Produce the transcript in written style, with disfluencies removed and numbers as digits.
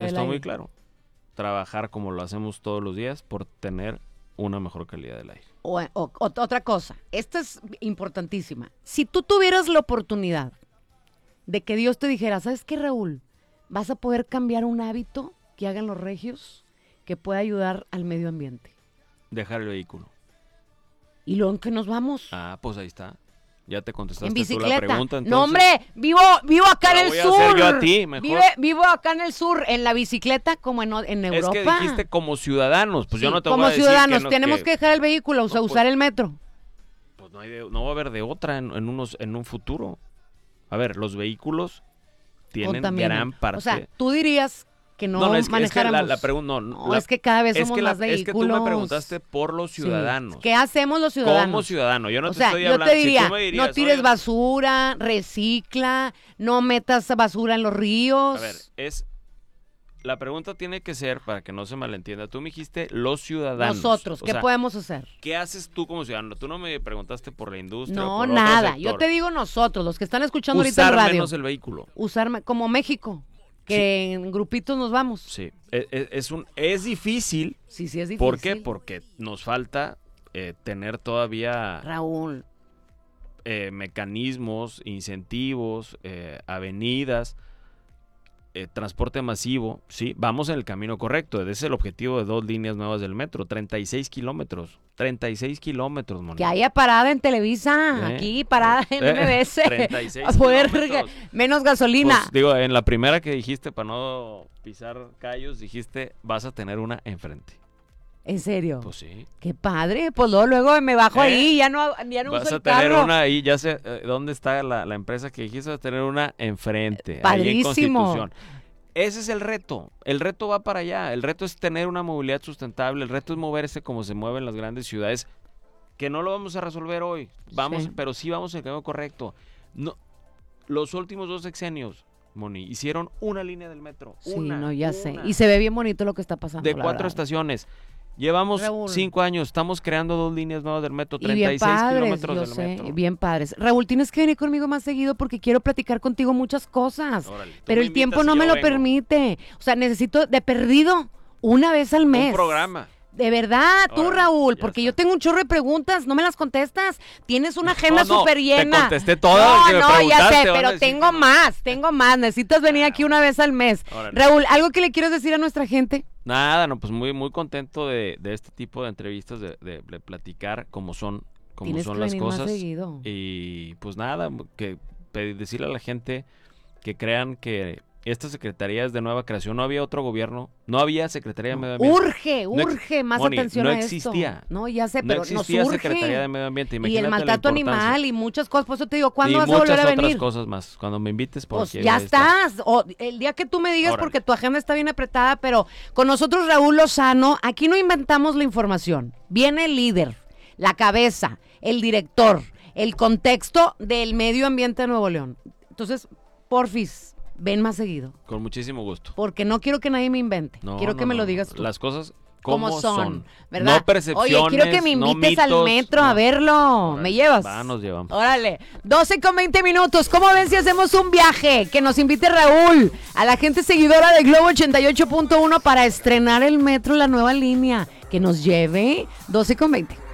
está muy claro. Trabajar como lo hacemos todos los días por tener una mejor calidad del aire. Otra cosa, esta es importantísima. Si tú tuvieras la oportunidad de que Dios te dijera, ¿sabes qué, Raúl? Vas a poder cambiar un hábito que hagan los regios que pueda ayudar al medio ambiente. Dejar el vehículo. ¿Y luego en qué nos vamos? Pues ahí está. Ya te contestaste En tú bicicleta. la pregunta. Entonces, no, hombre, vivo acá en el voy a sur. hacer yo a ti, mejor. Vivo acá en el sur, en la bicicleta como en Europa. Es que dijiste como ciudadanos, pues Sí, yo no te como voy a decir ciudadanos, que no, tenemos que dejar el vehículo, o sea, usar el metro. Pues no va a haber de otra en un futuro. A ver, los vehículos tienen Contaminan. gran parte. O sea, tú dirías que no manejáramos. Es que la pregunta es que cada vez somos más vehículos. Es que tú me preguntaste por los ciudadanos. Sí. ¿Qué hacemos los ciudadanos? Como ciudadano, yo no o te sea, estoy yo hablando. te diría, Si tú me dirías, no tires oye, basura, recicla, no metas basura en los ríos. A ver, la pregunta tiene que ser, para que no se malentienda, tú me dijiste los ciudadanos. Nosotros, ¿qué podemos hacer? ¿Qué haces tú como ciudadano? Tú no me preguntaste por la industria. No, o por nada. otro Yo sector. te digo nosotros, los que están escuchando ahorita Usar en radio. menos el vehículo. Como México, que en grupitos nos vamos. Sí, es difícil. Sí, es difícil. ¿Por qué? Porque nos falta tener todavía Raúl, mecanismos, incentivos, avenidas, transporte masivo. Sí, vamos en el camino correcto. Ese es el objetivo de 2 líneas nuevas del metro. 36 kilómetros. 36 kilómetros, Moni. que haya parada en Televisa, aquí parada en MBS. 36 a poder kilómetros. menos gasolina. Pues, digo, en la primera que dijiste, para no pisar callos, dijiste, vas a tener una enfrente. ¿En serio? Pues sí. Qué padre, pues luego me bajo ahí, ya no Vas uso a el tener carro. una ahí, ya sé dónde está la empresa que dijiste, vas a tener una enfrente. Padrísimo. Ahí en Constitución. Ese es el reto. El reto va para allá. El reto es tener una movilidad sustentable. El reto es moverse como se mueven las grandes ciudades. Que no lo vamos a resolver hoy. Pero sí vamos en el camino correcto. No, los últimos 2 sexenios, Moni, hicieron una línea del metro. Sí, una. ya sé. Y se ve bien bonito lo que está pasando. De la 4 verdad. estaciones. Llevamos Raúl. 5 años, estamos creando 2 líneas nuevas del metro, Y bien 36 padres, kilómetros yo del sé, metro. bien padres. Raúl, tienes que venir conmigo más seguido porque quiero platicar contigo muchas cosas. Órale, tú pero me el tiempo invitas no y me yo lo vengo. permite. O sea, necesito de perdido una vez al mes. Un programa. De verdad, tú, Órale, Raúl, ya porque está. yo tengo un chorro de preguntas, no me las contestas. Tienes una agenda No, súper llena. te contesté todas que me ya sé, preguntaste, van a pero decir tengo que no. más. Necesitas venir aquí una vez al mes. Órale. Raúl, ¿algo que le quieres decir a nuestra gente? Nada, no, pues muy, muy contento de este tipo de entrevistas, de platicar cómo son Tienes que las venir más cosas. seguido. Y pues nada, decirle a la gente que crean que esta secretaría es de nueva creación. No había otro gobierno, no había Secretaría de Medio Ambiente. Urge más Moni, atención no a existía. esto. No, ya sé, No pero existía nos urge. Secretaría de Medio Ambiente. Y el Imagínate la maltrato importancia. animal y muchas cosas. Por eso te digo, ¿cuándo Y vas a volver a muchas venir? otras cosas más. Cuando me invites, por Pues aquí, ya ahí está. estás. O el día que tú me digas, Órale. porque tu agenda está bien apretada, pero con nosotros Raúl Lozano, aquí no inventamos la información. Viene el líder, la cabeza, el director, el contexto del medio ambiente de Nuevo León. Entonces, porfis, ven más seguido. Con muchísimo gusto. Porque no quiero que nadie me invente. Quiero que me lo digas tú. Las cosas como son. ¿verdad? No percepciones, Oye, quiero que me no invites al mitos, metro no. a verlo. Órale, ¿Me llevas? nos llevamos. Órale, 12:20. ¿Cómo ven si hacemos un viaje? Que nos invite Raúl, a la gente seguidora de Globo 88.1 para estrenar el metro, la nueva línea. Que nos lleve 12:20.